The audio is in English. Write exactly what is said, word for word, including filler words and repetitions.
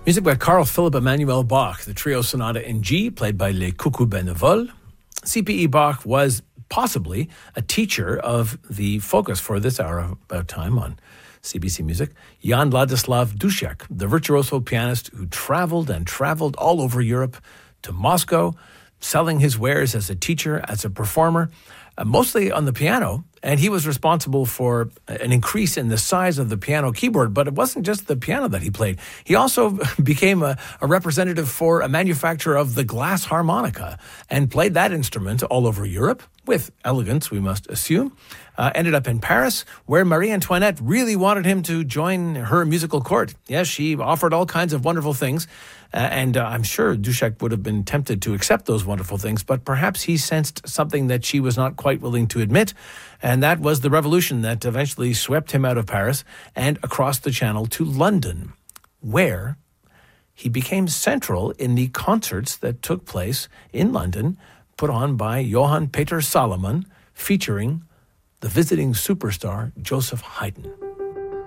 Music by Carl Philipp Emanuel Bach, the Trio Sonata in G, played by Les Coucou Bénévoles. C P E Bach was possibly a teacher of the focus for this hour about time on C B C Music, Jan Ladislav Dušek, the virtuoso pianist who traveled and traveled all over Europe to Moscow, selling his wares as a teacher, as a performer, uh, mostly on the piano. And he was responsible for an increase in the size of the piano keyboard, but it wasn't just the piano that he played. He also became a, a representative for a manufacturer of the glass harmonica and played that instrument all over Europe with elegance, we must assume. Uh, ended up in Paris, where Marie Antoinette really wanted him to join her musical court. Yes, she offered all kinds of wonderful things, uh, and uh, I'm sure Dušek would have been tempted to accept those wonderful things, but perhaps he sensed something that she was not quite willing to admit, and that was the revolution that eventually swept him out of Paris and across the Channel to London, where he became central in the concerts that took place in London, put on by Johann Peter Salomon, featuring the visiting superstar Joseph Haydn.